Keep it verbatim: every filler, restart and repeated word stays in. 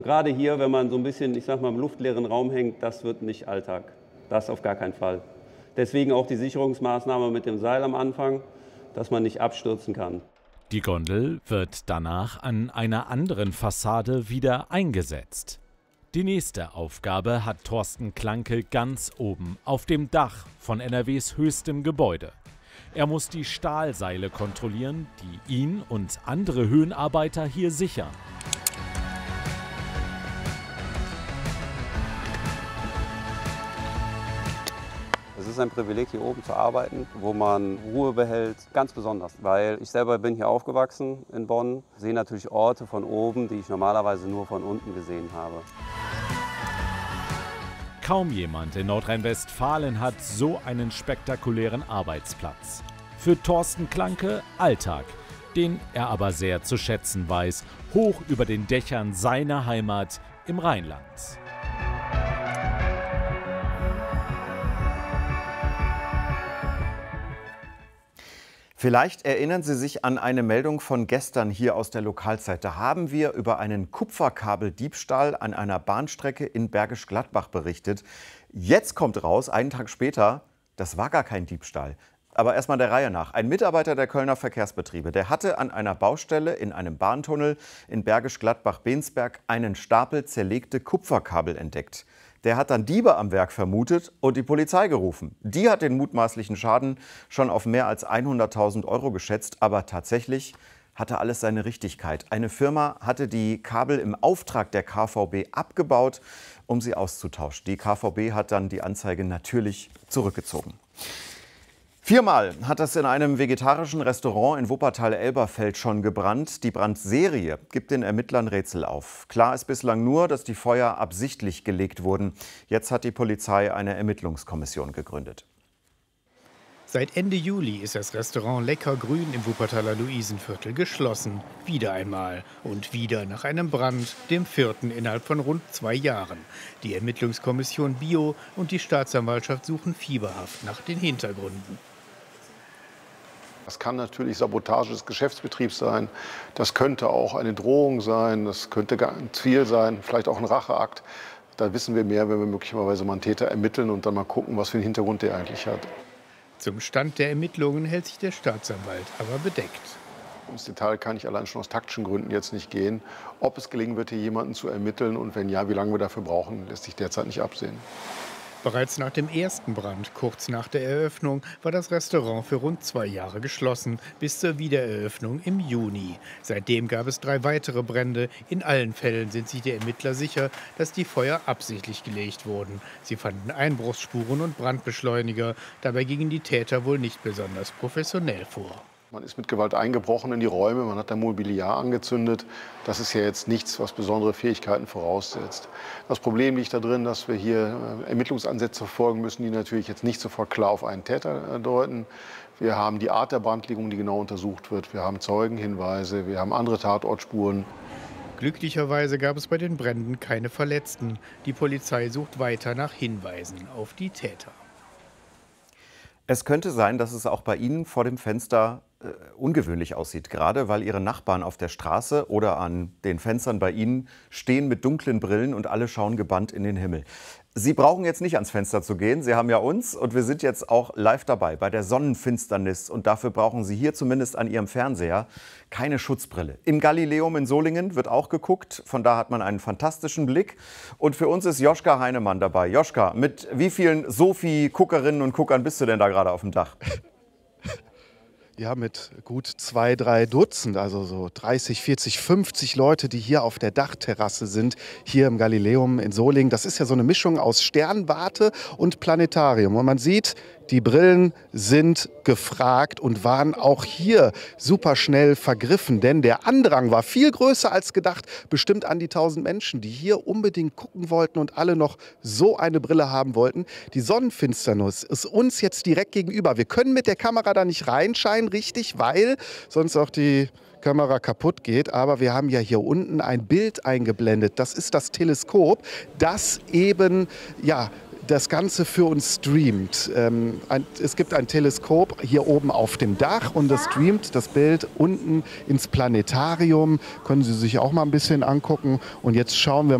Gerade hier, wenn man so ein bisschen, ich sag mal, im luftleeren Raum hängt, das wird nicht Alltag. Das auf gar keinen Fall. Deswegen auch die Sicherungsmaßnahme mit dem Seil am Anfang, dass man nicht abstürzen kann. Die Gondel wird danach an einer anderen Fassade wieder eingesetzt. Die nächste Aufgabe hat Thorsten Klanke ganz oben auf dem Dach von N R Ws höchstem Gebäude. Er muss die Stahlseile kontrollieren, die ihn und andere Höhenarbeiter hier sichern. Es ist ein Privileg, hier oben zu arbeiten, wo man Ruhe behält, ganz besonders. Weil ich selber bin hier aufgewachsen in Bonn, sehe natürlich Orte von oben, die ich normalerweise nur von unten gesehen habe. Kaum jemand in Nordrhein-Westfalen hat so einen spektakulären Arbeitsplatz. Für Thorsten Klanke Alltag, den er aber sehr zu schätzen weiß, hoch über den Dächern seiner Heimat im Rheinland. Vielleicht erinnern Sie sich an eine Meldung von gestern hier aus der Lokalzeit. Da haben wir über einen Kupferkabeldiebstahl an einer Bahnstrecke in Bergisch Gladbach berichtet. Jetzt kommt raus, einen Tag später, das war gar kein Diebstahl. Aber erstmal der Reihe nach. Ein Mitarbeiter der Kölner Verkehrsbetriebe, der hatte an einer Baustelle in einem Bahntunnel in Bergisch Gladbach-Bensberg einen Stapel zerlegte Kupferkabel entdeckt. Der hat dann Diebe am Werk vermutet und die Polizei gerufen. Die hat den mutmaßlichen Schaden schon auf mehr als hunderttausend Euro geschätzt. Aber tatsächlich hatte alles seine Richtigkeit. Eine Firma hatte die Kabel im Auftrag der K V B abgebaut, um sie auszutauschen. Die K V B hat dann die Anzeige natürlich zurückgezogen. Viermal hat es in einem vegetarischen Restaurant in Wuppertal-Elberfeld schon gebrannt. Die Brandserie gibt den Ermittlern Rätsel auf. Klar ist bislang nur, dass die Feuer absichtlich gelegt wurden. Jetzt hat die Polizei eine Ermittlungskommission gegründet. Seit Ende Juli ist das Restaurant Lecker Grün im Wuppertaler Luisenviertel geschlossen. Wieder einmal und wieder nach einem Brand, dem vierten innerhalb von rund zwei Jahren. Die Ermittlungskommission Bio und die Staatsanwaltschaft suchen fieberhaft nach den Hintergründen. Das kann natürlich Sabotage des Geschäftsbetriebs sein, das könnte auch eine Drohung sein, das könnte ein Ziel sein, vielleicht auch ein Racheakt. Da wissen wir mehr, wenn wir möglicherweise mal einen Täter ermitteln und dann mal gucken, was für einen Hintergrund der eigentlich hat. Zum Stand der Ermittlungen hält sich der Staatsanwalt aber bedeckt. Ins Detail kann ich allein schon aus taktischen Gründen jetzt nicht gehen. Ob es gelingen wird, hier jemanden zu ermitteln und wenn ja, wie lange wir dafür brauchen, lässt sich derzeit nicht absehen. Bereits nach dem ersten Brand, kurz nach der Eröffnung, war das Restaurant für rund zwei Jahre geschlossen, bis zur Wiedereröffnung im Juni. Seitdem gab es drei weitere Brände. In allen Fällen sind sich die Ermittler sicher, dass die Feuer absichtlich gelegt wurden. Sie fanden Einbruchsspuren und Brandbeschleuniger. Dabei gingen die Täter wohl nicht besonders professionell vor. Man ist mit Gewalt eingebrochen in die Räume, man hat da Mobiliar angezündet. Das ist ja jetzt nichts, was besondere Fähigkeiten voraussetzt. Das Problem liegt darin, dass wir hier Ermittlungsansätze verfolgen müssen, die natürlich jetzt nicht sofort klar auf einen Täter deuten. Wir haben die Art der Brandlegung, die genau untersucht wird. Wir haben Zeugenhinweise, wir haben andere Tatortspuren. Glücklicherweise gab es bei den Bränden keine Verletzten. Die Polizei sucht weiter nach Hinweisen auf die Täter. Es könnte sein, dass es auch bei Ihnen vor dem Fenster äh, ungewöhnlich aussieht, gerade weil Ihre Nachbarn auf der Straße oder an den Fenstern bei Ihnen stehen mit dunklen Brillen und alle schauen gebannt in den Himmel. Sie brauchen jetzt nicht ans Fenster zu gehen, Sie haben ja uns und wir sind jetzt auch live dabei bei der Sonnenfinsternis und dafür brauchen Sie hier zumindest an Ihrem Fernseher keine Schutzbrille. Im Galileum in Solingen wird auch geguckt, von da hat man einen fantastischen Blick und für uns ist Joschka Heinemann dabei. Joschka, mit wie vielen Sophie-Guckerinnen und Guckern bist du denn da gerade auf dem Dach? Ja, mit gut zwei, drei Dutzend, also so dreißig, vierzig, fünfzig Leute, die hier auf der Dachterrasse sind, hier im Galileum in Solingen. Das ist ja so eine Mischung aus Sternwarte und Planetarium. Und man sieht, die Brillen sind gefragt und waren auch hier super schnell vergriffen. Denn der Andrang war viel größer als gedacht. Bestimmt an die tausend Menschen, die hier unbedingt gucken wollten und alle noch so eine Brille haben wollten. Die Sonnenfinsternis ist uns jetzt direkt gegenüber. Wir können mit der Kamera da nicht reinscheinen, richtig, weil sonst auch die Kamera kaputt geht. Aber wir haben ja hier unten ein Bild eingeblendet. Das ist das Teleskop, das eben, ja, das Ganze für uns streamt. Ähm, ein, es gibt ein Teleskop hier oben auf dem Dach und das streamt das Bild unten ins Planetarium. Können Sie sich auch mal ein bisschen angucken. Und jetzt schauen wir